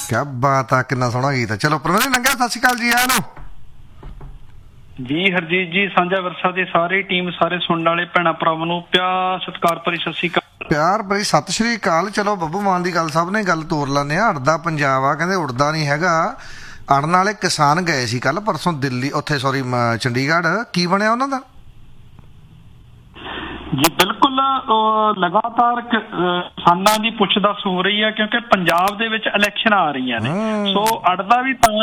क्या बात है, कितना सोहना गीत है। चलो परमिंदर नंगा सत श्री अकाल जी आया नु जी। हरजीत जी साझा विरसा दी सारी टीम सारे सुनने वाले भैणां भरावां नूं प्यार सत्कार भरी सत श्री अकाल। प्यार भरी सत श्री अकाल। चलो बब्बू मान दी गल सब ने गल तोड़ लैंदे आ। अड़दा पंजाब आ कहंदे उड़दा नहीं हैगा। अड़न वाले किसान गए सी कल परसों दिल्ली उत्थे सॉरी चंडीगढ़, की बनिया उन्हां दा? जी बिल्कुल लगातार किसानां दी पुछदस हो रही है क्योंकि पंजाब दे विच इलैक्शन आ रही ने। सो अड़दा भी तां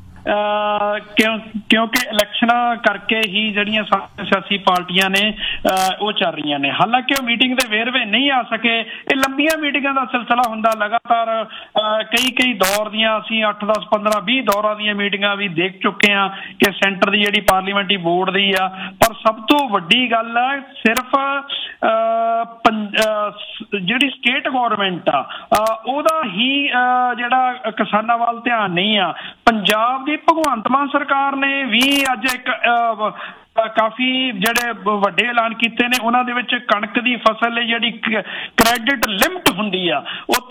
क्योंकि इलैक्शन करके ही जड़ियां सियासी पार्टियां ने वो चल रही ने। हालांकि वो मीटिंग के वेरवे नहीं आ सके। ये लंबिया मीटिंगां का सिलसिला हुंदा लगातार कई दौर दियां असीं 8 10 15 20 दौरां दियां मीटिंगां भी देख चुके हैं कि सेंटर की जिहड़ी पार्लीमेंट्री बोर्ड दी आ। पर सब तो वड्डी गल है सिर्फ जिहड़ी स्टेट गौरमेंट आ ओहदा ही जिहड़ा किसानां वाल ध्यान नहीं आ। पंजाब दी भगवंत मान सरकार ने भी अज एक काफी जिहड़े वड्डे ऐलान कीते ने। उन्हां दे विच कणक दी फसल जिहड़ी क्रेडिट लिमिट हुंदी आ वो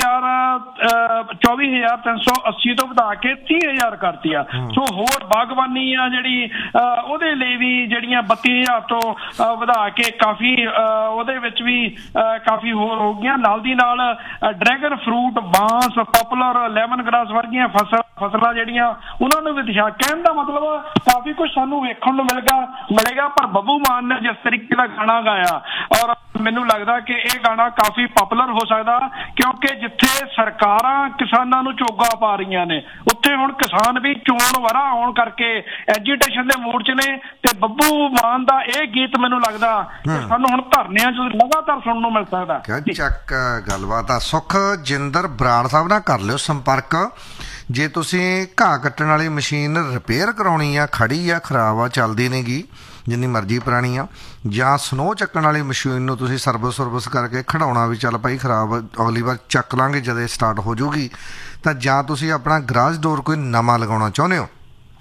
24,380 तो वधा के 30,000 करती आ। सो होर बागबानी आ जिहड़ी ओहदे लई भी जिहड़ियां 32,000 तो वधा के काफी ओहदे विच भी काफी होर हो गईयां। नाल दी नाल ड्रैगन फ्रूट, बांस, पॉपुलर, लेमन ग्रास वर्गियां फसलां जिहड़ियां उन्हां नूं भी दिशा कहण दा मतलब काफी कुछ सानूं वेखण नूं मिलेगा। पर बब्बू मान ने जिस तरीके का गाना गाया और मैनू लगता कि यह गाना काफी पॉपुलर हो सकता क्योंकि जिथे सरकारां किसानां नूं चोगा पा रही ने उत्थे हुण किसान भी चोण वरा होण करके एजीटेशन दे मूड च ने। ते बब्बू मान दा यह गीत मैनू लगता सानूं हुण धरनियां च लगातार सुणन नूं मिल सकदा। चक गलबात आ। सुखजिंदर बराड़ साहब नाल कर लिओ संपर्क जे तुसीं घाह कट्टण वाली मशीन रिपेयर कराउणी आ, खड़ी आ, खराब आ, चलदी नहीं गी जिन्नी मर्जी पुरानी आ, जां स्नो चक्कण वाली मशीन नूं तुसीं सर्विस करके खड़ाउणा भी चल भाई खराब अगली बार चक लांगे जदे स्टार्ट हो जूगी, तां जां तुसीं अपना गराज डोर कोई नवां लगाउणा चाहुंदे हो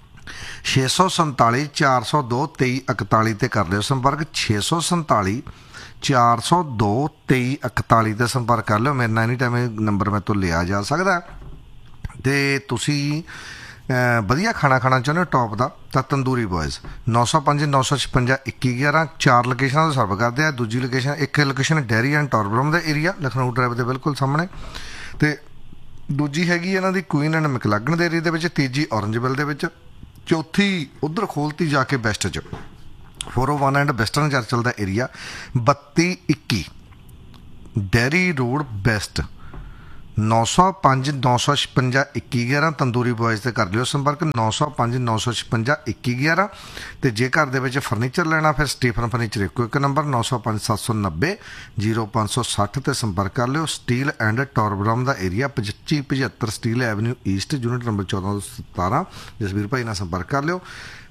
647 402 2341 ते कर लिओ संपर्क। 647 402 2341 ते संपर्क कर लिओ। मेरे नाल एनी टाइम नंबर मैं तो लिया जा सकदा। तो तुसी वधिया खाना खाना चाਹੁੰਦੇ हो टॉप का तो तंदूरी बॉयज़ 905 956 2111 4 लोकेशन तो सर्व करते हैं। दूजी लोकेशन एक लोकेशन डेयरी एंड टॉरबरम का एरिया लखनऊ ड्राइव के बिल्कुल सामने, तो दूजी हैगी इन्हां दी क्वीन एंड मैकलागन के एरिया के, तीजी ऑरेंजविल के, चौथी उधर खोलती जाके बेस्ट च 401 एंड वेस्टर्न चर्चल का area 3221 dairy road best 905 956 2111 tandoori boys से कर लियो संपर्क 905 956 2111। तो जे घर दे फर्नीचर लेना फिर स्टीफन फर्नीचर एक नंबर 905 790 0560 ते संपर्क कर लियो। स्टील एंड टॉरबरम का area 2575 steel Avenue east unit number 1417 Jasvir भाई ना संपर्क कर लियो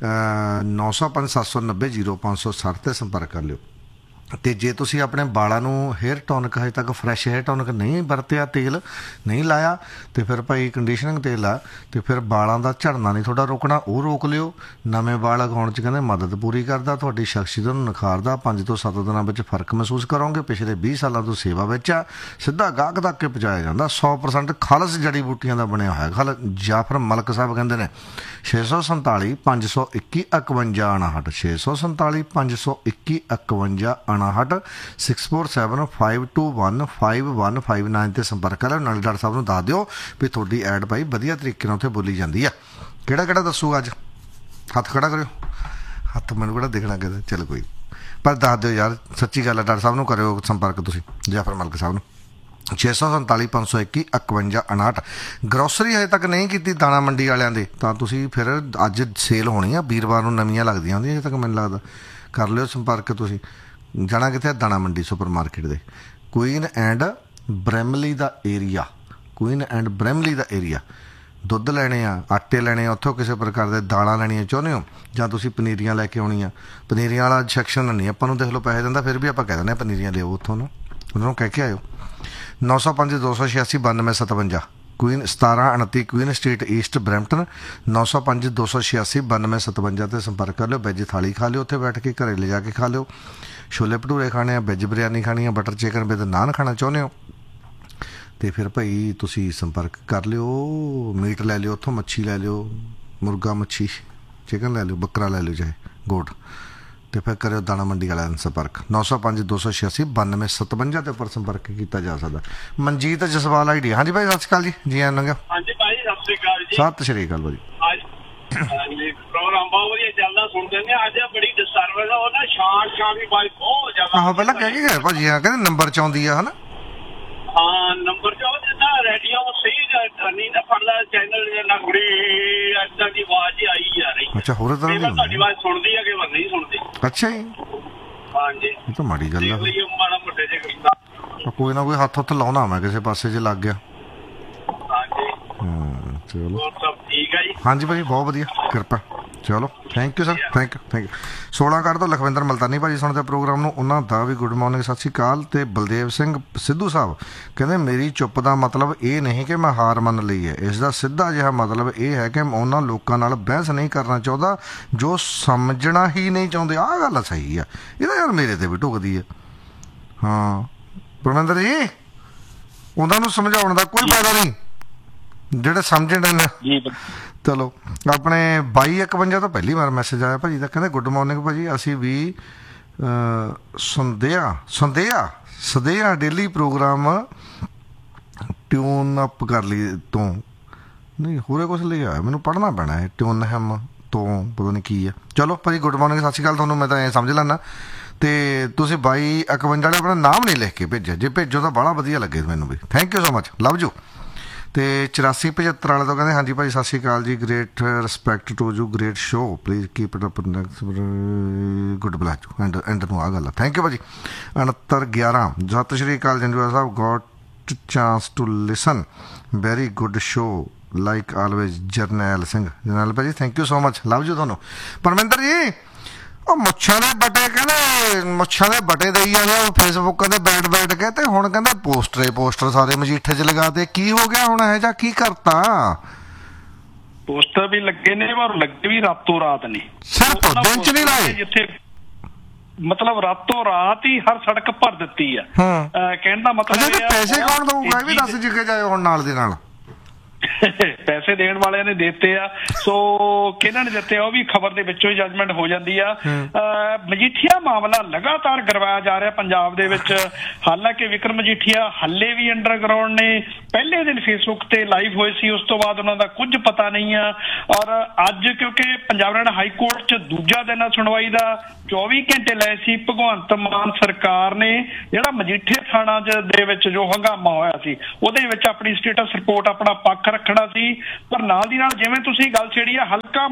905 790 0560 ते संपर्क कर लियो। तो जे तुसी अपने बालों नूं हेयर टॉनिक हजे तक फ्रैश हेयर टॉनिक नहीं वरतिया, तेल नहीं लाया, तो फिर भाई कंडीशनिंग तेल आ, तो फिर बालों का झड़ना नहीं थोड़ा रोकना, वो रोक लियो। नवे बाल उगाउण च कहंदे मदद पूरी करदा, तुहाडी शख्सियत नूं निखारदा, 5 ਤੋਂ 7 दिनों में फर्क महसूस करोगे। पिछले 20 सालों तो सेवा विच आ, सीधा गाहक तक के पहुँचाया जाता। 100% खालस जड़ी बूटियां का बनया होया खल। जाफर मलक साहब कहंदे ने 647 521 51 59 647 521 51 59 647 521 5159 ਤੇ संपर्क कर नाले डॉक्टर साहब नूं दस दिओ भी तुहाडी ऐड भाई वधिया तरीके नाल उत्थे बोली जाती है। किहड़ा दस्सू अज हत्थ खड़ा करियो, हत्थ मैनूं किहड़ा दिखना किते, चल कोई पर दस दिओ यार, सच्ची गल है। डॉक्टर साहब नूं करियो संपर्क तुसीं जाफर मलक साहब नूं 647 521 51 59। ग्रोसरी हजे तक नहीं की दाणा मंडी वालियां दे तां तुसीं फिर अज सेल होनी है, वीरवार नूं नवीआं लगदियां होंदियां हजे तक मैनूं लगदा। कर लिओ संपर्क तुसीं। जाना कित्थे दाणा मंडी super market they queen and Bramalea का एरिया, क्वीन एंड ब्रैमली का एरिया। दुੱਧ ਲੈਣੇ ਆ, आटे ਲੈਣੇ ਆ, ਉੱਥੋਂ ਕਿਸੇ प्रकार ਦੇ ਦਾਲਾਂ ਲੈਣੀਆਂ ਚਾਹੁੰਦੇ ਹੋ ਜਾਂ ਤੁਸੀਂ ਪਨੀਰੀਆਂ ਲੈ ਕੇ ਆਉਣੀਆਂ। ਪਨੀਰੀਆਂ ਵਾਲਾ ਸੈਕਸ਼ਨ ਨਹੀਂ ਆਪਾਂ ਨੂੰ ਦੇਖ ਲਓ ਪੈਸੇ ਦਿੰਦਾ, ਫਿਰ ਵੀ ਆਪਾਂ ਕਹਿ ਦਿੰਦੇ ਪਨੀਰੀਆਂ ਲਿਓ ਉੱਥੋਂ ਨੂੰ, ਉਹਨਾਂ ਨੂੰ ਕਹਿ ਕੇ ਆਇਓ। 905 286 92 57 queen 1729 queen street east Brampton 905 286 92 57 ਤੇ संपर्क कर लो। वैज थाली खा लिਓ ਉੱਥੇ बैठ के, घरे ले जाके खा लिਓ। छोले भटूरे खाने, वैज बिरयानी खानी है, बटर चिकन विद नान खाना चाਹੁੰਦੇ ਹੋ ਤੇ ਫਿਰ ਭਾਈ ਤੁਸੀਂ ਸੰਪਰਕ ਕਰ ਲਿਓ, ਮੀਟ ਲੈ ਲਿਓ ਉੱਥੋਂ, ਮੱਛੀ ਲੈ ਲਿਓ, ਮੁਰਗਾ ਮੱਛੀ ਚਿਕਨ ਲੈ ਲਿਓ, ਬੱਕਰਾ ਲੈ ਲਿਓ ਚਾਹੇ ਗੋਟ, ਤੇ ਫਿਰ ਕਰਿਓ ਦਾਣਾ ਮੰਡੀ ਵਾਲਿਆਂ ਨਾਲ ਸੰਪਰਕ। 905 286 9257 ਦੇ ਉੱਪਰ ਸੰਪਰਕ ਕੀਤਾ ਜਾ ਸਕਦਾ। ਮਨਜੀਤ ਜਸਵਾਲ ਆਈਡੀ। ਹਾਂਜੀ ਭਾਈ ਸਤਿ ਸ਼੍ਰੀ ਅਕਾਲ ਜੀ, ਜੀ ਆਇਆਂ ਲੰਘਿਆ। ਹਾਂਜੀ ਭਾਈ ਸਤਿ ਸ਼੍ਰੀ ਅਕਾਲ ਜੀ। ਸਤਿ ਸ਼੍ਰੀ ਅਕਾਲ ਭਾਜੀ। ਹਾਂਜੀ ਪ੍ਰੋਗਰਾਮ ਬਹੁਤ ਵਧੀਆ ਚੱਲਦਾ, ਸੁਣਦੇ ਨੇ। ਅੱਜ ਬੜੀ ਡਿਸਟਰਬੈਂਸ ਆ, ਉਹ ਨਾ ਸ਼ਾਨ ਵੀ ਬਾਈ ਬਹੁਤ ਜ਼ਿਆਦਾ। ਆਹੋ ਪਹਿਲਾਂ ਕਹਿ ਕੇ ਗਏ ਭਾਜੀ, ਹਾਂ ਕਹਿੰਦੇ ਨੰਬਰ 'ਚ ਆਉਂਦੀ ਆ ਹਨਾ। ਹਾਂ ਨੰਬਰ 'ਚ ਜਿੱਦਾਂ ਰੇਡੀਓ ਸਹੀ ਨਹੀਂ ਨਾ ਫੜਦਾ ਚੈਨਲ, ਨਾ ਕੁੜੀ ਏਦਾਂ ਦੀ ਆਵਾਜ਼ ਹੀ ਆਈ ਜਾ ਰਹੀ। ਅੱਛਾ ਹੋਰ ਤਰ੍ਹਾਂ ਦੀ ਤੁਹਾਡੀ ਆਵਾਜ਼ ਸੁਣਦੀ ਆ ਕਿ ਨਹੀਂ ਸੁਣਦੀ? ਅੱਛਾ ਜੀ, ਹਾਂਜੀ ਇਹ ਤਾਂ ਮਾੜੀ ਗੱਲ ਆ। ਮਾੜਾ ਮੋਟੇ ਜੇ ਕੀਤਾ ਕੋਈ ਨਾ ਕੋਈ ਹੱਥ ਹੁੱਥ ਲਾਉਣਾ ਮੈਂ ਕਿਸੇ ਪਾਸੇ 'ਚ ਲੱਗ ਗਿਆ। ਹਾਂਜੀ ਚਲੋ ਹੋਰ ਸਭ ਠੀਕ ਆ ਜੀ। ਹਾਂਜੀ ਭਾਜੀ ਬਹੁਤ ਵਧੀਆ ਕਿਰਪਾ। ਚਲੋ thank you sir, thank you. 16 ਕੱਢ ਤੋਂ ਲਖਵਿੰਦਰ ਮਲਤਾਨੀ ਭਾਜੀ ਸੁਣਦੇ ਪ੍ਰੋਗਰਾਮ ਨੂੰ, ਉਹਨਾਂ ਦਾ ਵੀ ਗੁੱਡ ਮਾਰਨਿੰਗ, ਸਤਿ ਸ਼੍ਰੀ ਅਕਾਲ। ਤੇ ਬਲਦੇਵ ਸਿੰਘ ਸਿੱਧੂ ਸਾਹਿਬ ਕਹਿੰਦੇ ਮੇਰੀ ਚੁੱਪ ਦਾ ਮਤਲਬ ਇਹ ਨਹੀਂ ਕਿ ਮੈਂ ਹਾਰ ਮੰਨ ਲਈ ਹੈ, ਇਸ ਦਾ ਸਿੱਧਾ ਜਿਹਾ ਮਤਲਬ ਇਹ ਹੈ ਕਿ ਮੈਂ ਉਹਨਾਂ ਲੋਕਾਂ ਨਾਲ ਬਹਿਸ ਨਹੀਂ ਕਰਨਾ ਚਾਹੁੰਦਾ ਜੋ ਸਮਝਣਾ ਹੀ ਨਹੀਂ ਚਾਹੁੰਦੇ। ਆਹ ਗੱਲ ਸਹੀ ਆ, ਇਹਦਾ ਯਾਰ ਮੇਰੇ ਤੇ ਵੀ ਢੁਕਦੀ ਹੈ। ਹਾਂ ਪਰਮਿੰਦਰ ਜੀ, ਉਹਨਾਂ ਨੂੰ ਸਮਝਾਉਣ ਦਾ ਕੋਈ ਫਾਇਦਾ ਨਹੀਂ ਜਿਹੜੇ ਸਮਝਣ ਨੇ। ਚਲੋ ਆਪਣੇ 2251 ਤੋਂ ਪਹਿਲੀ ਵਾਰ ਮੈਸੇਜ ਆਇਆ ਭਾਜੀ ਦਾ, ਕਹਿੰਦੇ ਗੁੱਡ ਮਾਰਨਿੰਗ ਭਾਜੀ, ਅਸੀਂ ਵੀ ਸੰਦੇਹਾ ਡੇਲੀ ਪ੍ਰੋਗਰਾਮ ਟਿਊਨ ਅਪ ਕਰ ਲਈ ਤੋਂ ਨਹੀਂ ਹੋਰੇ ਕੁਛ ਲਿਆ, ਮੈਨੂੰ ਪੜ੍ਹਨਾ ਪੈਣਾ ਹੈ ਟਿਊਨ ਹੈਮ ਤੋਂ, ਪਤਾ ਨਹੀਂ ਕੀ ਆ। ਚਲੋ ਭਾਜੀ ਗੁੱਡ ਮਾਰਨਿੰਗ, ਸਤਿ ਸ਼੍ਰੀ ਅਕਾਲ ਤੁਹਾਨੂੰ। ਮੈਂ ਤਾਂ ਐਂ ਸਮਝ ਲੈਂਦਾ ਤੇ ਤੁਸੀਂ 2251 ਵਾਲੇ ਆਪਣਾ ਨਾਮ ਨਹੀਂ ਲਿਖ ਕੇ ਭੇਜਿਆ, ਜੇ ਭੇਜੋ ਤਾਂ ਬੜਾ ਵਧੀਆ ਲੱਗੇ ਮੈਨੂੰ ਵੀ। Thank you so much, love you. ਤੇ 8475 ਵਾਲੇ ਤੋਂ ਕਹਿੰਦੇ ਹਾਂਜੀ ਭਾਈ ਸਤਿ ਸ਼੍ਰੀ ਅਕਾਲ ਜੀ, great respect to you, great show, please keep it up, good black and ਨੂੰ ਆ ਗੱਲ ਆ। ਥੈਂਕ ਯੂ ਭਾਜੀ। 6911 ਸਤਿ ਸ਼੍ਰੀ ਅਕਾਲ ਜੰਜੂਆ ਸਾਹਿਬ, goat chance to listen, very good show like always. Jarnail Singh ਜਰਨੈਲ ਭਾਜੀ thank you so much, love you ਤੁਹਾਨੂੰ। ਪਰਮਿੰਦਰ ਜੀ ਉਹ ਮੁੱਛਾਂ ਦੇ ਬਟੇ, ਕਹਿੰਦੇ ਮੁੱਛਾਂ ਦੇ ਬਟੇ ਦੇਈ ਜਾਂਦੇ ਉਹ ਫੇਸਬੁੱਕਾਂ ਤੇ ਬੈਠ ਕੇ, ਤੇ ਹੁਣ ਕਹਿੰਦੇ ਪੋਸਟਰ ਸਾਰੇ ਮਜੀਠੇ 'ਚ ਲਗਾ ਦੇ। ਕੀ ਹੋ ਗਿਆ ਹੁਣ, ਇਹ ਜਾਂ ਕੀ ਕਰਤਾ? ਪੋਸਟਰ ਵੀ ਲੱਗੇ ਨੇ ਪਰ ਲੱਗੇ ਵੀ ਰਾਤੋਂ ਰਾਤ ਨੇ, ਸਿਰਫ ਦਿਨ 'ਚ ਨਹੀਂ ਲਾਏ, ਜਿੱਥੇ ਮਤਲਬ ਰਾਤੋਂ ਰਾਤ ਹੀ ਹਰ ਸੜਕ ਭਰ ਦਿੱਤੀ ਆ। ਕਹਿਣ ਦਾ ਮਤਲਬ ਪੈਸੇ ਕੌਣ ਦਊਗਾ ਇਹ ਵੀ ਦੱਸ ਜਿੱਕੇ ਜਾਏ ਹੁਣ ਨਾਲ ਦੇ ਨਾਲ। ਪੈਸੇ ਦੇਣ ਵਾਲਿਆਂ ਨੇ ਦਿੱਤੇ ਆ, ਸੋ ਕਿਹਨਾਂ ਨੇ ਦਿੱਤੇ ਉਹ ਵੀ ਖਬਰ ਦੇ ਵਿੱਚੋਂ ਹੀ ਜਜਮੈਂਟ ਹੋ ਜਾਂਦੀ ਆ। ਮਜੀਠੀਆ ਮਾਮਲਾ ਲਗਾਤਾਰ ਗਰਵਾਇਆ ਜਾ ਰਿਹਾ ਪੰਜਾਬ ਦੇ ਵਿੱਚ। ਹਾਲਾਂਕਿ ਵਿਕਰਮ ਮਜੀਠੀਆ ਹੱਲੇ ਵੀ ਅੰਡਰਗਰਾਉਂਡ ਨੇ, ਪਹਿਲੇ ਦਿਨ ਫੇਸਬੁੱਕ ਤੇ ਲਾਈਵ ਹੋਏ ਸੀ, ਉਸ ਤੋਂ ਬਾਅਦ ਉਹਨਾਂ ਦਾ ਕੁਝ ਪਤਾ ਨਹੀਂ ਆ। ਔਰ ਅੱਜ ਕਿਉਂਕਿ ਪੰਜਾਬ ਹਰਿਆਣਾ ਹਾਈ ਕੋਰਟ 'ਚ ਦੂਜਾ ਦਿਨ ਆ ਸੁਣਵਾਈ ਦਾ, 24 ਘੰਟੇ ਲਏ ਸੀ। ਭਗਵੰਤ ਮਾਨ ਸਰਕਾਰ ਨੇ ਜਿਹੜਾ ਮਜੀਠੇ ਥਾਣਾ ਦੇ ਵਿੱਚ ਜੋ ਹੰਗਾਮਾ ਹੋਇਆ ਸੀ ਉਹਦੇ ਵਿੱਚ ਆਪਣੀ ਸਟੇਟਸ ਰਿਪੋਰਟ, ਆਪਣਾ ਪੱਖ ਰੱਖਣਾ ਸੀ, ਪਰ ਨਾਲ ਦੀ ਨਾਲ ਜਿਵੇਂ ਤੁਸੀਂ ਗੱਲ ਛੇੜੀ ਆ, ਹਲਕਾ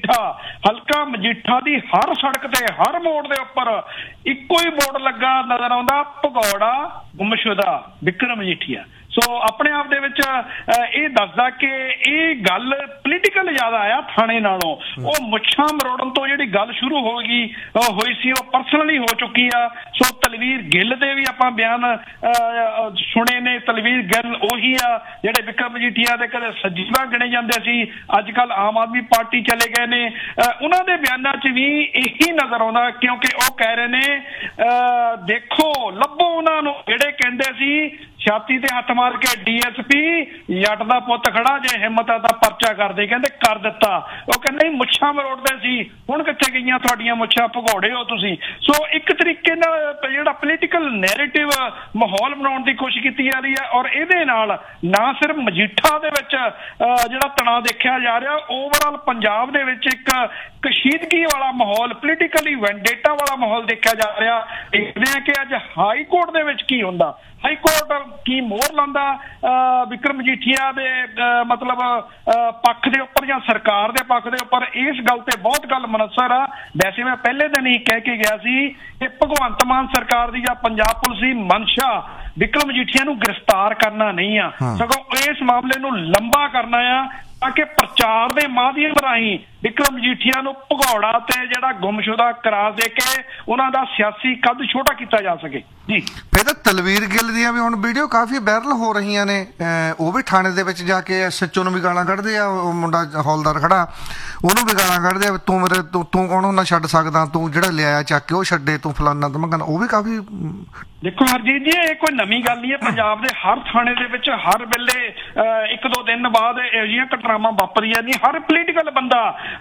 ਮਜੀਠਾ ਦੀ ਹਰ ਸੜਕ ਤੇ ਹਰ ਮੋੜ ਦੇ ਉੱਪਰ ਇੱਕੋ ਹੀ ਬੋਰਡ ਲੱਗਾ ਨਜ਼ਰ ਆਉਂਦਾ, ਭਗੌੜਾ ਗੁੰਮਸ਼ੁਦਾ ਵਿਕਰਮ ਮਜੀਠੀਆ। ਸੋ ਆਪਣੇ ਆਪ ਦੇ ਵਿੱਚ ਇਹ ਦੱਸਦਾ ਕਿ ਇਹ ਗੱਲ ਪੋਲੀਟੀਕਲ ਜ਼ਿਆਦਾ ਆ ਥਾਣੇ ਨਾਲੋਂ। ਉਹ ਮੁੱਛਾਂ ਮਰੋੜਨ ਤੋਂ ਜਿਹੜੀ ਗੱਲ ਸ਼ੁਰੂ ਹੋਈ ਸੀ ਉਹ ਪਰਸਨਲੀ ਹੋ ਚੁੱਕੀ ਆ। ਸੋ ਤਲਵੀਰ ਗਿੱਲ ਦੇ ਵੀ ਆਪਾਂ ਬਿਆਨ ਸੁਣੇ ਨੇ। ਤਲਵੀਰ ਗਿੱਲ ਉਹੀ ਆ ਜਿਹੜੇ ਵਿਕਰਮ ਮਜੀਠੀਆ ਦੇ ਕਦੇ ਸਜੀਵਾ ਗਿਣੇ ਜਾਂਦੇ ਸੀ, ਅੱਜ ਕੱਲ ਆਮ ਆਦਮੀ ਪਾਰਟੀ ਚਲੇ ਗਏ ਨੇ। ਉਹਨਾਂ ਦੇ ਬਿਆਨਾਂ 'ਚ ਵੀ ਇਹੀ ਨਜ਼ਰ ਆਉਂਦਾ, ਕਿਉਂਕਿ ਉਹ ਕਹਿ ਰਹੇ ਨੇ ਦੇਖੋ ਲੱਭੋ ਉਹਨਾਂ ਨੂੰ ਜਿਹੜੇ ਕਹਿੰਦੇ ਸੀ ਛਾਤੀ ਤੇ ਹੱਥ ਮਾਰ ਕੇ ਡੀਐਸਪੀ ਜੱਟ ਦਾ ਪੁੱਤ ਖੜਾ, ਜੇ ਹਿੰਮਤ ਆ ਤਾਂ ਪਰਚਾ ਕਰਦੇ। ਕਹਿੰਦੇ ਕਰ ਦਿੱਤਾ। ਉਹ ਕਹਿੰਦੇ ਮੁੱਛਾਂ ਮਰੋੜਦੇ ਸੀ, ਹੁਣ ਕਿੱਥੇ ਗਈਆਂ ਤੁਹਾਡੀਆਂ ਮੁੱਛਾਂ, ਭਗੌੜੇ ਹੋ ਤੁਸੀਂ। ਸੋ ਇੱਕ ਤਰੀਕੇ ਨਾਲ ਜਿਹੜਾ ਪੋਲੀਟੀਕਲ ਨੈਰੇਟਿਵ ਮਾਹੌਲ ਬਣਾਉਣ ਦੀ ਕੋਸ਼ਿਸ਼ ਕੀਤੀ ਜਾ ਰਹੀ ਹੈ। ਔਰ ਇਹਦੇ ਨਾਲ ਨਾ ਸਿਰਫ ਮਜੀਠਾ ਦੇ ਵਿੱਚ ਜਿਹੜਾ ਤਣਾਅ ਦੇਖਿਆ ਜਾ ਰਿਹਾ, ਓਵਰਆਲ ਪੰਜਾਬ ਦੇ ਵਿੱਚ ਇੱਕ ਕਸ਼ੀਦਗੀ ਵਾਲਾ ਮਾਹੌਲ, ਪੋਲੀਟੀਕਲੀ ਵੈਂਡੇਟਾ ਵਾਲਾ ਮਾਹੌਲ ਦੇਖਿਆ ਜਾ ਰਿਹਾ। ਦੇਖਦੇ ਹਾਂ ਕਿ ਅੱਜ ਹਾਈ ਕੋਰਟ ਦੇ ਵਿੱਚ ਕੀ ਹੁੰਦਾ, ਹਾਈ ਕੋਰਟ ਕੀ ਮੋਹਰ ਲਾਉਂਦਾ ਵਿਕਰਮ ਮਜੀਠੀਆ ਦੇ ਮਤਲਬ ਪੱਖ ਦੇ ਉੱਪਰ ਜਾਂ ਸਰਕਾਰ ਦੇ ਪੱਖ ਦੇ ਉੱਪਰ। ਇਸ ਗੱਲ ਤੇ ਬਹੁਤ ਗੱਲ ਮੁਨੱਸਰ ਆ। ਵੈਸੇ ਮੈਂ ਪਹਿਲੇ ਦਿਨ ਹੀ ਕਹਿ ਕੇ ਗਿਆ ਸੀ ਕਿ ਭਗਵੰਤ ਮਾਨ ਸਰਕਾਰ ਦੀ ਜਾਂ ਪੰਜਾਬ ਪੁਲਿਸ ਦੀ ਮਨਸ਼ਾ ਵਿਕਰਮ ਮਜੀਠੀਆ ਨੂੰ ਗ੍ਰਿਫਤਾਰ ਕਰਨਾ ਨਹੀਂ ਆ, ਸਗੋਂ ਇਸ ਮਾਮਲੇ ਨੂੰ ਲੰਬਾ ਕਰਨਾ ਆ ਤਾਂ ਕਿ ਪ੍ਰਚਾਰ ਦੇ ਮਾਧਿਅਮ ਰਾਹੀਂ ਵਿਕਰਮ ਮਜੀਠੀਆ ਨੂੰ ਭਗੌੜਾ ਤੇ ਜਿਹੜਾ ਗੁੰਮਸ਼ੁਦਾ ਕਰਾਰ ਦੇ ਕੇ ਉਹਨਾਂ ਦਾ ਸਿਆਸੀ ਕੱਦ ਛੋਟਾ ਕੀਤਾ ਜਾ ਸਕੇ ਜੀ। ਫਿਰ ਤਾਂ ਤਲਵੀਰ ਗਿੱਲ ਦੀਆਂ ਵੀ ਹੁਣ ਵੀਡੀਓ ਕਾਫੀ ਵਾਇਰਲ ਹੋ ਰਹੀਆਂ ਨੇ, ਉਹ ਵੀ ਥਾਣੇ ਦੇ ਵਿੱਚ ਜਾ ਕੇ SHO ਨੂੰ ਵੀ ਗਾਲਾਂ ਕੱਢਦੇ ਆ, ਉਹ ਮੁੰਡਾ ਹੌਲਦਾਰ ਖੜਾ ਉਹਨੂੰ ਵੀ ਗਾਲਾਂ ਕੱਢਦੇ ਆ, ਤੂੰ ਮੇਰੇ ਤੂੰ ਕੌਣ ਹੁੰਦਾ ਛੱਡ ਸਕਦਾ, ਤੂੰ ਜਿਹੜਾ ਲਿਆਇਆ ਚੱਕ ਕੇ ਉਹ ਛੱਡੇ, ਤੂੰ ਫਲਾਨਾ ਧਮਕਾਨਾ, ਉਹ ਵੀ ਕਾਫੀ। ਦੇਖੋ ਹਰਜੀਤ ਜੀ, ਇਹ ਕੋਈ ਨਵੀਂ ਗੱਲ ਨਹੀਂ ਹੈ। ਪੰਜਾਬ ਦੇ ਹਰ ਥਾਣੇ ਦੇ ਵਿੱਚ ਹਰ ਵੇਲੇ 1-2 ਦਿਨ ਬਾਅਦ ਇਹੋ ਜਿਹੀਆਂ ਘਟਨਾਵਾਂ ਵਾਪਰੀਆਂ ਨਹੀਂ। ਹਰ ਪੋਲੀਟੀਕਲ ਬੰਦਾ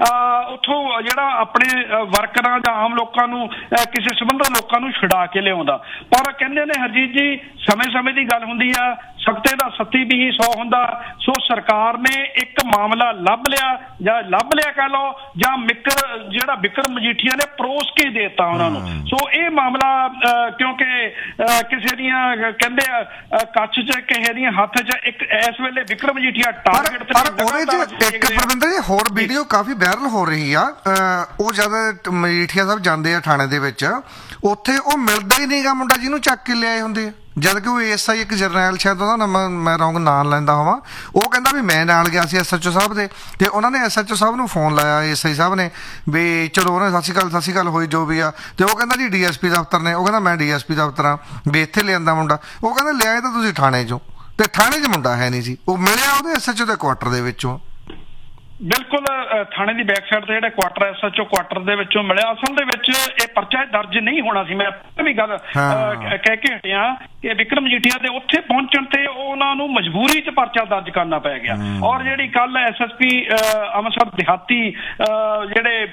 ਉੱਥੋਂ ਜਿਹੜਾ ਆਪਣੇ ਵਰਕਰਾਂ ਜਾਂ ਆਮ ਲੋਕਾਂ ਨੂੰ ਕਿਸੇ ਸੰਬੰਧਿਤ ਲੋਕਾਂ ਨੂੰ ਛੁਡਾ ਕੇ ਲਿਆਉਂਦਾ। ਪਰ ਕਹਿੰਦੇ ਨੇ ਹਰਜੀਤ ਜੀ, ਸਮੇਂ-ਸਮੇਂ ਦੀ ਗੱਲ ਹੁੰਦੀ ਆ, ਸਖਤੇ ਦਾ ਸੱਤੀ ਵੀ 100 ਹੁੰਦਾ। ਸੋ ਸਰਕਾਰ ਨੇ ਇੱਕ ਮਾਮਲਾ ਲੱਭ ਲਿਆ ਕਹਿ ਲਓ, ਜਾਂ ਜਿਹੜਾ ਵਿਕਰਮ ਮਜੀਠੀਆ ਨੇ ਪਰੋਸ ਕੇ ਦੇਤਾ ਉਹਨਾਂ ਨੂੰ। ਸੋ ਇਹ ਮਾਮਲਾ ਕਿਉਂਕਿ ਕਿਸੇ ਦੀਆਂ ਕਹਿੰਦੇ ਕੱਛ 'ਚ ਕਿਸੇ ਦੀਆਂ ਹੱਥ 'ਚ ਇੱਕ ਇਸ ਵੇਲੇ ਵਿਕਰਮ ਮਜੀਠੀਆ ਟਾਰਗੇਟ ਤੇ। ਪਰ ਉਹਦੇ 'ਚ ਇੱਕ ਪਰਵਿੰਦਰ ਜੀ ਹੋਰ ਵੀਡੀਓ ਕਾਫੀ ਵਾਇਰਲ ਹੋ ਰਹੀ ਆ, ਉਹ ਜਦ ਮਜੀਠੀਆ ਸਾਹਿਬ ਜਾਂਦੇ ਆ ਥਾਣੇ ਦੇ ਵਿੱਚ, ਉੱਥੇ ਉਹ ਮਿਲਦਾ ਹੀ ਨਹੀਂਗਾ ਮੁੰਡਾ ਜਿਹਨੂੰ ਚੱਕ ਕੇ ਲਿਆਏ ਹੁੰਦੇ ਆ, ਜਦ ਕਿ ਉਹ ASI ਇੱਕ ਜਰਨੈਲ ਸ਼ਾਇਦ ਉਹਦਾ ਮੈਂ ਰੌਂਗ ਨਾਂ ਲੈਂਦਾ ਹੋਵਾਂ, ਉਹ ਕਹਿੰਦਾ ਵੀ ਮੈਂ ਨਾਲ ਗਿਆ ਸੀ SHO ਸਾਹਿਬ ਦੇ, ਤੇ ਉਹਨਾਂ ਨੇ SHO ਸਾਹਿਬ ਨੂੰ ਫੋਨ ਲਾਇਆ ASI ਸਾਹਿਬ ਨੇ ਵੀ ਚਲੋ ਉਹਨੇ ਸਤਿ ਸ਼੍ਰੀ ਅਕਾਲ ਹੋਈ ਜੋ ਵੀ ਆ, ਤੇ ਉਹ ਕਹਿੰਦਾ ਜੀ DSP ਦਫ਼ਤਰ ਨੇ, ਉਹ ਕਹਿੰਦਾ ਮੈਂ DSP ਦਫ਼ਤਰ ਆ ਵੀ ਇੱਥੇ ਲਿਆਂਦਾ ਮੁੰਡਾ, ਉਹ ਕਹਿੰਦਾ ਲਿਆਏ ਤਾਂ ਤੁਸੀਂ ਥਾਣੇ 'ਚੋਂ, ਤੇ ਥਾਣੇ 'ਚ ਮੁੰਡਾ ਹੈ ਨਹੀਂ ਸੀ, ਉਹ ਮਿਲਿਆ ਉਹਦੇ SHO ਦੇ ਕੁਆਟਰ ਦੇ ਵਿੱਚੋਂ। ਬਿਲਕੁਲ, ਥਾਣੇ ਦੀ ਬੈਕ ਸਾਈਡ ਤੇ ਜਿਹੜੇ ਕੁਆਟਰ SHO ਕੁਆਟਰ ਦੇ ਵਿੱਚੋਂ ਮਿਲਿਆ। ਅਸਲ ਦੇ ਵਿੱਚ ਇਹ ਪਰਚਾ ਦਰਜ ਨਹੀਂ ਹੋਣਾ ਸੀ। ਮੈਂ ਵੀ ਗੱਲ ਕਹਿ ਕੇ ਹਟਿਆ ਕਿ ਵਿਕਰਮ ਮਜੀਠੀਆ ਦੇ ਉੱਥੇ ਪਹੁੰਚਣ ਤੇ ਉਹਨਾਂ ਨੂੰ ਮਜਬੂਰੀ 'ਚ ਪਰਚਾ ਦਰਜ ਕਰਨਾ ਪੈ ਗਿਆ। ਔਰ ਜਿਹੜੀ ਕੱਲ SSP ਅੰਮ੍ਰਿਤਸਰ ਦਿਹਾਤੀ ਜਿਹੜੇ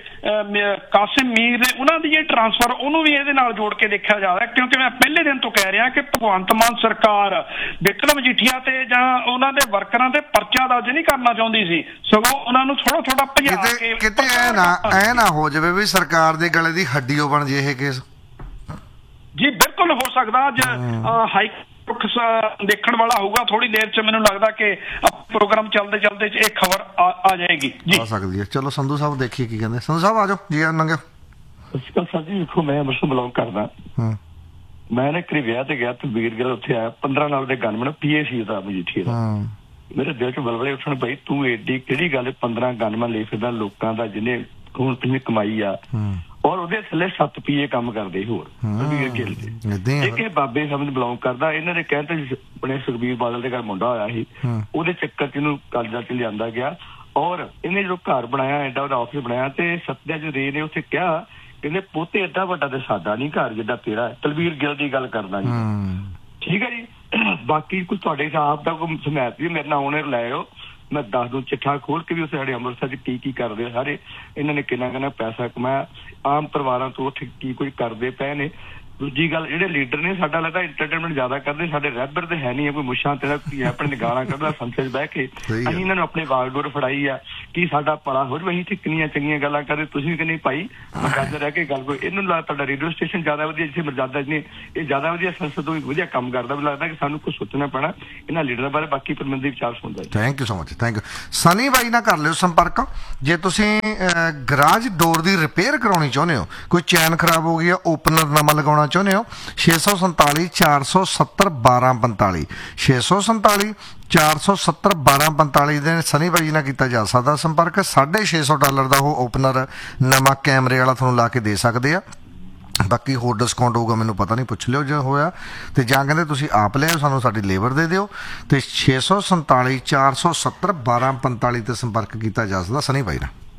ਕਾਸਿਮ ਮੀਰ ਨੇ, ਉਹਨਾਂ ਦੀ ਇਹ ਟਰਾਂਸਫਰ, ਉਹਨੂੰ ਵੀ ਇਹਦੇ ਨਾਲ ਜੋੜ ਕੇ ਦੇਖਿਆ ਜਾ ਰਿਹਾ, ਕਿਉਂਕਿ ਮੈਂ ਪਹਿਲੇ ਦਿਨ ਤੋਂ ਕਹਿ ਰਿਹਾ ਕਿ ਭਗਵੰਤ ਮਾਨ ਸਰਕਾਰ ਵਿਕਰਮ ਮਜੀਠੀਆ ਤੇ ਜਾਂ ਉਹਨਾਂ ਦੇ ਵਰਕਰਾਂ ਤੇ ਪਰਚਾ ਦਰਜ ਨਹੀਂ ਕਰਨਾ ਚਾਹੁੰਦੀ ਸੀ, ਸਗੋਂ ਉਹਨਾਂ ਨੂੰ ਥੋੜਾ ਭਜਾ ਕੇ ਕਿਤੇ ਐ ਨਾ ਹੋ ਜਾਵੇ ਵੀ ਸਰਕਾਰ ਦੇ ਗਲੇ ਦੀ ਹੱਡੀ ਉਹ ਬਣ ਜੇ ਇਹ ਕੇਸ। ਜੀ ਬਿਲਕੁਲ ਹੋ ਸਕਦਾ। ਅੱਜ ਹਾਈ ਦੇਖਣ ਵਾਲਾ ਹੋਊਗਾ ਥੋੜੀ ਦੇਰ 'ਚ, ਮੈਨੂੰ ਲੱਗਦਾ ਕਿ ਪ੍ਰੋਗਰਾਮ ਚੱਲਦੇ ਇਹ ਖਬਰ ਆ ਜਾਏਗੀ ਜੀ, ਆ ਸਕਦੀ ਹੈ। ਚਲੋ ਸੰਧੂ ਸਾਹਿਬ ਦੇਖੀਏ ਕੀ ਕਹਿੰਦੇ। ਸੰਧੂ ਸਾਹਿਬ ਆ ਜਾਓ ਜੀ। ਲੰਘਿਓ। ਸਰ ਜੀ ਦੇਖੋ, ਮੈਂ ਅੰਮ੍ਰਿਤਸਰ ਬਿਲੋਂਗ ਕਰਦਾ। ਮੈਂ ਨਾ ਕਰੀ ਵਿਆਹ ਤੇ ਗਿਆ ਤੇ ਵੀਰ ਗਿਲ ਉੱਥੇ ਆਇਆ, 15 ਨਾਲ ਦੇ ਗਨਮੈਨ PA ਸੀ ਉਹਦਾ ਮਜੀਠੀਆ ਦਾ। ਮੇਰੇ ਦਿਲ 'ਚ ਬਲਬਲੇ ਉੱਠਣ ਪਈ, ਤੂੰ ਏਡੀ ਕਿਹੜੀ ਗੱਲ 15 ਗਨਮੈਨ ਲੈ ਫਿਰਦਾ ਲੋਕਾਂ ਦਾ ਜਿਹਨੇ ਹੁਣ ਤੁਸੀਂ ਕਮਾਈ ਆ, ਔਰ ਉਹਦੇ ਥੱਲੇ 7 PA ਕੰਮ ਕਰਦੇ ਹੋਰ ਵੀਰ ਗਿਲ ਦੇ। ਇੱਕ ਇਹ ਬਾਬੇ ਸਮਝ ਬਿਲੋਂਗ ਕਰਦਾ, ਇਹਨਾਂ ਦੇ ਕਹਿਣ ਤੇ ਆਪਣੇ ਸੁਖਬੀਰ ਬਾਦਲ ਦੇ ਘਰ ਮੁੰਡਾ ਹੋਇਆ ਸੀ, ਉਹਦੇ ਚੱਕਰ 'ਚ ਇਹਨੂੰ ਕਾਲਜਾਂ 'ਚ ਲਿਆਂਦਾ ਗਿਆ। ਔਰ ਇਹਨੇ ਜਦੋਂ ਘਰ ਬਣਾਇਆ, ਐਡਾ ਵੱਡਾ ਆਫਿਸ ਬਣਾਇਆ, ਤੇ ਸਤਿਆਜ ਰੇ ਨੇ ਉੱਥੇ ਕਿਹਾ, ਕਹਿੰਦੇ ਪੋਤੇ ਏਡਾ ਵੱਡਾ ਤੇ ਸਾਡਾ ਨਹੀਂ ਘਰ ਜਿੱਦਾਂ ਤੇਰਾ। ਤਲਵੀਰ ਗਿੱਲ ਦੀ ਗੱਲ ਕਰਦਾ ਜੀ, ਠੀਕ ਹੈ ਜੀ। ਬਾਕੀ ਕੁਝ ਤੁਹਾਡੇ ਹਿਸਾਬ ਦਾ ਕੋਈ ਸਮੈਤ ਵੀ ਮੇਰੇ ਨਾਲ ਓਨਰ ਲੈ ਆਓ, ਮੈਂ ਦੱਸ ਦੂੰ ਚਿੱਠਾ ਖੋਲ ਕੇ ਵੀ ਉੱਥੇ ਸਾਡੇ ਅੰਮ੍ਰਿਤਸਰ 'ਚ ਕੀ ਕਰਦੇ ਆ ਸਾਰੇ। ਇਹਨਾਂ ਨੇ ਕਿੰਨਾ ਪੈਸਾ ਕਮਾਇਆ, ਆਮ ਪਰਿਵਾਰਾਂ ਤੋਂ ਉੱਥੇ ਕੀ ਕੁਝ ਕਰਦੇ ਪਏ ਨੇ। ਦੂਜੀ ਗੱਲ, ਜਿਹੜੇ ਲੀਡਰ ਨੇ ਸਾਡਾ ਲੱਗਦਾ ਇੰਟਰਟੇਨਮੈਂਟ ਜ਼ਿਆਦਾ ਕਰਦੇ, ਸਾਡੇ ਰੈਬਰ ਤੇ ਹੈ ਨਹੀਂ, ਕੋਈ ਮੁੱਛਾਂ ਤੇ ਆਪਣੇ ਗਾਲਾਂ ਕੱਢਦਾ ਸੰਸਦ 'ਚ ਬਹਿ ਕੇ। ਅਸੀਂ ਇਹਨਾਂ ਨੂੰ ਆਪਣੇ ਵਾਗਡੋਰ ਫੜਾਈ ਆ ਕਿ ਸਾਡਾ ਭਲਾ ਹੋ ਜਾਵੇ, ਅਸੀਂ ਕਿੰਨੀਆਂ ਚੰਗੀਆਂ ਗੱਲਾਂ ਕਰਦੇ, ਤੁਸੀਂ ਕਿ ਨਹੀਂ ਭਾਈ ਕਰਦੇ ਰਹਿ ਕੇ ਗੱਲ ਕੋਈ। ਇਹਨੂੰ ਲੱਗਦਾ ਤੁਹਾਡਾ ਰੇਡੀਓ ਸਟੇਸ਼ਨ ਜ਼ਿਆਦਾ ਵਧੀਆ, ਜਿੱਥੇ ਮਰਜ਼ਾਦਾ ਨੇ ਇਹ ਜ਼ਿਆਦਾ ਵਧੀਆ ਸੰਸਦ ਤੋਂ ਵੀ ਵਧੀਆ ਕੰਮ ਕਰਦਾ। ਮੈਨੂੰ ਲੱਗਦਾ ਕਿ ਸਾਨੂੰ ਕੁਝ ਸੋਚਣਾ ਪੈਣਾ ਇਹਨਾਂ ਲੀਡਰਾਂ ਬਾਰੇ। ਬਾਕੀ ਪਰਮਿੰਦਰ ਦੇ ਵਿਚਾਰ ਸੁਣਦਾ। Thank you so much, thank you. Sunny ਬਾਈ ਨਾਲ ਕਰ ਲਿਓ ਸੰਪਰਕ ਜੇ ਤੁਸੀਂ ਗਰਾਜ ਡੋਰ ਦੀ ਰਿਪੇਅਰ ਕਰਾਉਣੀ ਚਾਹੁੰਦੇ ਹੋ, ਕੋਈ ਚੈਨ ਖਰਾਬ ਹੋ ਗਈ ਆ, ਓਪਨਰ ਨਵਾਂ ਲਗਾਉਣਾ ਚਾਹੁੰਦੇ ਹੋ। 647 470 1245 647 470 1245 ਦੇ ਸਨੀ ਭਾਜੀ ਨਾਲ ਕੀਤਾ ਜਾ ਸਕਦਾ ਸੰਪਰਕ। $650 ਦਾ ਉਹ ਓਪਨਰ ਨਵਾਂ ਕੈਮਰੇ ਵਾਲਾ ਤੁਹਾਨੂੰ ਲਾ ਕੇ ਦੇ ਸਕਦੇ ਆ। ਬਾਕੀ ਹੋਰ ਡਿਸਕਾਊਂਟ ਹੋਊਗਾ ਮੈਨੂੰ ਪਤਾ ਨਹੀਂ, ਪੁੱਛ ਲਿਓ ਜੇ ਹੋਇਆ ਤੇ ਜਾਂ ਕਹਿੰਦੇ ਤੁਸੀਂ ਆਪ ਲਿਆਓ, ਸਾਨੂੰ ਸਾਡੀ ਲੇਬਰ ਦੇ ਦਿਓ। ਤੇ 647 470 1245 ਤੇ ਸੰਪਰਕ ਕੀਤਾ ਜਾ ਸਕਦਾ ਸਨੀ ਭਾਈ ਨਾਲ।